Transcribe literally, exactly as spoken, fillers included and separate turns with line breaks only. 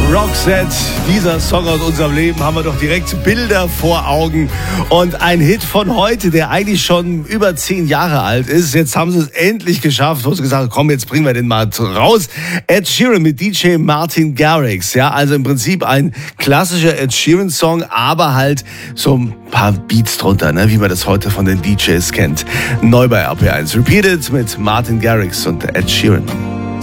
Roxette, dieser Song aus unserem Leben, haben wir doch direkt Bilder vor Augen. Und ein Hit von heute, der eigentlich schon über zehn Jahre alt ist. Jetzt haben sie es endlich geschafft. Du hast gesagt, komm, jetzt bringen wir den mal raus. Ed Sheeran mit D J Martin Garrix. Ja, also im Prinzip ein klassischer Ed Sheeran-Song, aber halt so ein paar Beats drunter, ne, wie man das heute von den D Js kennt. Neu bei R P eins. Repeated mit Martin Garrix und Ed Sheeran.